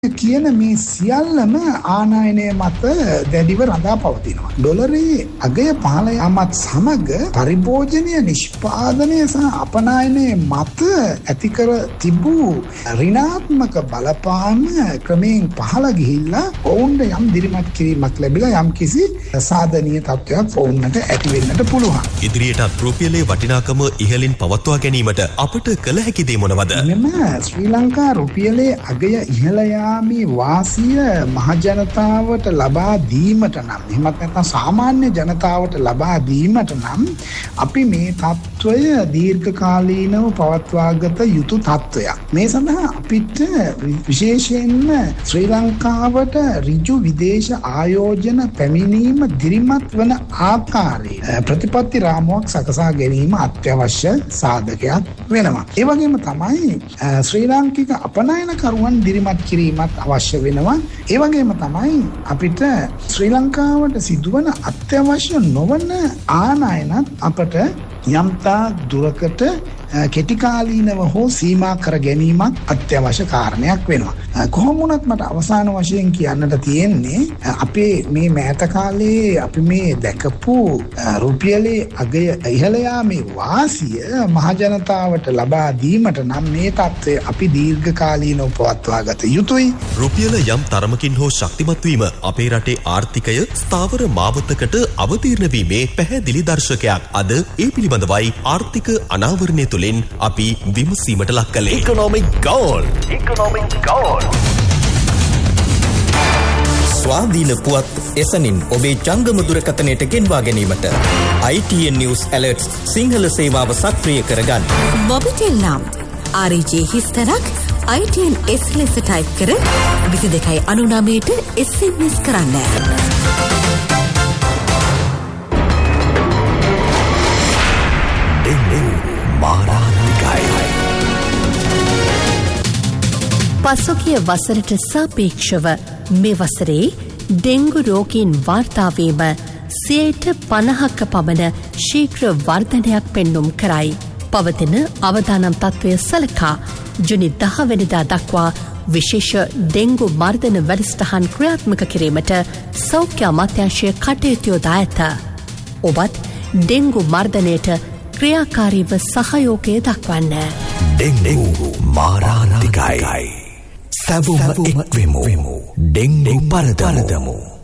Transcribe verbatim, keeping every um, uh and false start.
කියන මේ සියල්ලම ආනයනය මත දැඩිව රඳා පවතිනවා. ඩොලරේ අගය පහළ යාමත් සමග පරිභෝජනය නිෂ්පාදනය සහ අපනයනය මත ඇති කර තිබූ ඍණාත්මක බලපාන ක්‍රමයෙන් පහළ ගිහිල්ලා ඔවුන්ට යම් දිරිමත් කිරීමක් ලැබිලා යම් කිසි සාධනීය තත්ත්වයක් ඔවුන්ට ඇති වෙන්නට පුළුවන්. ඉදිරියටත් රුපියලේ වටිනාකම ඉහළින් පවත්වා ගැනීමට අපට කළ හැකි දේ මොනවද? මෙම ශ්‍රී ලංකා රුපියලේ අගය ඉහළ යා මේ වාසිය මහජනතාවට ලබා දීමට නම් එහෙමත් නැත්නම් සාමාන්‍ය ජනතාවට ලබා දීමට නම් අපි මේ තත්ත්වය දීර්ඝකාලීනව පවත්වාගත යුතු තත්ත්වයක්. මේ සඳහා අපිට විශේෂයෙන්ම ශ්‍රී ලංකාවට ඍජු විදේශ ආයෝජන පැමිණීම දිරිමත් වන ආකාරයේ ප්‍රතිපත්ති රාමුවක් සකසා ගැනීම අත්‍යවශ්‍ය සාධකයක් වෙනවා. ඒ වගේම තමයි ශ්‍රී ලාංකික අපනයනකරුවන් දිරිමත් කිරීම අවශ්‍ය වෙනවා. ඒ වගේම තමයි අපිට ශ්‍රී ලංකාවට සිදුවන අත්‍යවශ්‍ය නොවන ආනයනත් අපට යම්තා දුරකට කෙටිකාලීනව හෝ සීමා කර ගැනීමක් අත්‍යවශ්‍ය කාරණයක් වෙනවා. කොහොම වුණත් මට අවසාන වශයෙන් කියන්නට තියෙන්නේ අපේ මේ මෑත කාලේ අපි මේ දැකපු රුපියලේ අගය ඉහළ යාමේ වාසිය මහජනතාවට ලබා දීමට නම් මේ තත්ත්වය අපි දීර්ඝකාලීනව පවත්වා ගත යුතුයි. රුපියල යම් තරමකින් හෝ ශක්තිමත් වීම අපේ රටේ ආර්ථිකය ස්ථාවර මාවතකට අවතීර්ණ වීමේ පැහැදිලි දර්ශකයක්. අද ඒ පිළිබඳවයි ආර්ථික අනාවරණය තුළින් අපි විමසීමට ලක් කළේ. Economic Goal. Economic Goal. ස්වාධීන පුවත් එසනින් ඔබේ ජංගම දුරකථනයට ගෙන්වා ගැනීමට I T N News Alerts Sinhala සේවාව සක්‍රිය කරගන්න. මොබිටෙල් නම් R J හිස්තරක් I T N S ලෙස ටයිප් කර විසි දෙකයි අනූනවයට S M S කරන්න. පසුගිය වසරට සාපේක්ෂව මේ වසරේ ඩෙංගු රෝගීන් වාර්තාවීම සියයට පනහක පමණ ශීඝ්‍ර වර්ධනයක් පෙන්නුම් කරයි. පවතින අවදානම් තත්ත්වය සලකා ජුනි දහ වෙනිදා දක්වා විශේෂ ඩෙංගු මර්ධන වැඩසටහන් ක්‍රියාත්මක කිරීමට සෞඛ්‍ය අමාත්‍යාංශය කටයුතු යොදා ඇත. ඔබත් ඩෙංගු මර්ධනයට ක්‍රියාකාරීව සහයෝගය දක්වන්න. ඩෙංගු මාරාන්තිකයි. සැවොම එක්වෙමු. ඩෙංගු පරදමු.